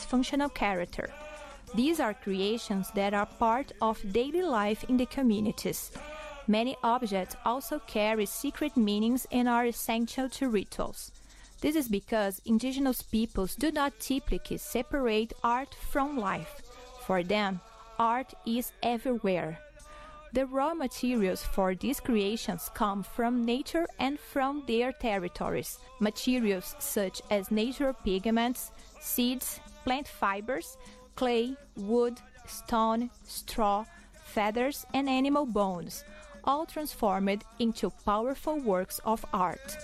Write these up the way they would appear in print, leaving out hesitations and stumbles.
functional character. These are creations that are part of daily life in the communities. Many objects also carry secret meanings and are essential to rituals. This is because indigenous peoples do not typically separate art from life. For them, art is everywhere. The raw materials for these creations come from nature and from their territories. Materials such as natural pigments, seeds, plant fibers, clay, wood, stone, straw, feathers, and animal bones, all transformed into powerful works of art.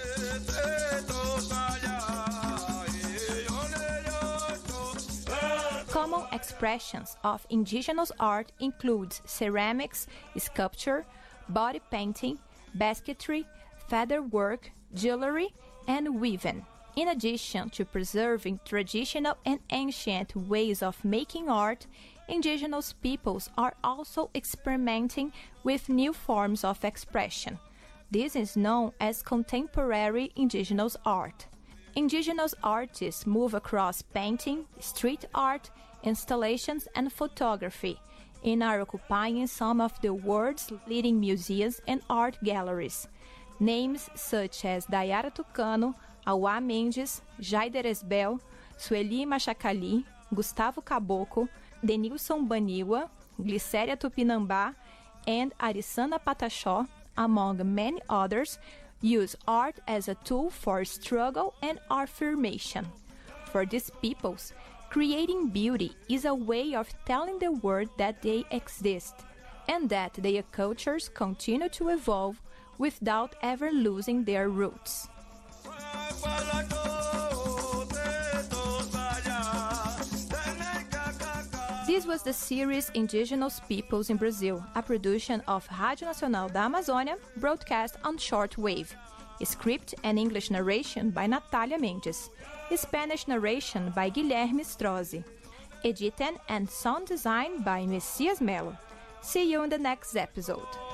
Common expressions of indigenous art include ceramics, sculpture, body painting, basketry, feather work, jewelry, and weaving. In addition to preserving traditional and ancient ways of making art, indigenous peoples are also experimenting with new forms of expression. This is known as contemporary indigenous art. Indigenous artists move across painting, street art, installations, and photography, and are occupying some of the world's leading museums and art galleries. Names such as Dayara Tucano, Auá Mendes, Jaider Esbel, Sueli Machacali, Gustavo Caboclo, Denilson Baniwa, Glicéria Tupinambá, and Arissana Pataxó, among many others, use art as a tool for struggle and affirmation. For these peoples, creating beauty is a way of telling the world that they exist, and that their cultures continue to evolve without ever losing their roots. This was the series Indigenous Peoples in Brazil, a production of Rádio Nacional da Amazônia, broadcast on shortwave. Script and English narration by Natalia Mendes. Spanish narration by Guilherme Strozzi. Editing and sound design by Messias Melo. See you in the next episode.